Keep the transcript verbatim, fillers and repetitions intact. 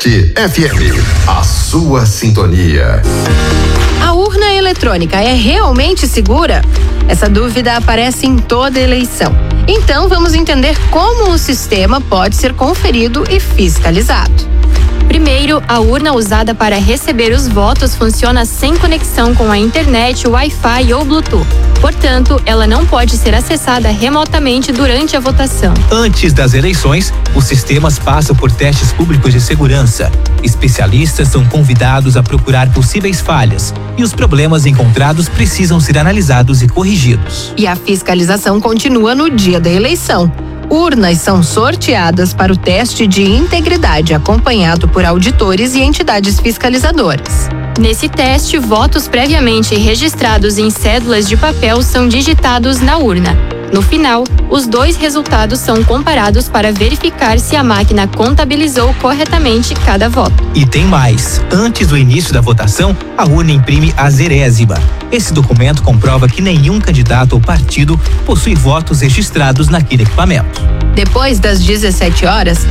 sete F M, a sua sintonia. A urna eletrônica é realmente segura? Essa dúvida aparece em toda eleição. Então, vamos entender como o sistema pode ser conferido e fiscalizado. Primeiro, a urna usada para receber os votos funciona sem conexão com a internet, Wi-Fi ou Bluetooth. Portanto, ela não pode ser acessada remotamente durante a votação. Antes das eleições, os sistemas passam por testes públicos de segurança. Especialistas são convidados a procurar possíveis falhas e os problemas encontrados precisam ser analisados e corrigidos. E a fiscalização continua no dia da eleição. Urnas são sorteadas para o teste de integridade, acompanhado por auditores e entidades fiscalizadoras. Nesse teste, votos previamente registrados em cédulas de papel são digitados na urna. No final, os dois resultados são comparados para verificar se a máquina contabilizou corretamente cada voto. E tem mais. Antes do início da votação, a urna imprime a zerésima. Esse documento comprova que nenhum candidato ou partido possui votos registrados naquele equipamento. Depois das dezessete horas,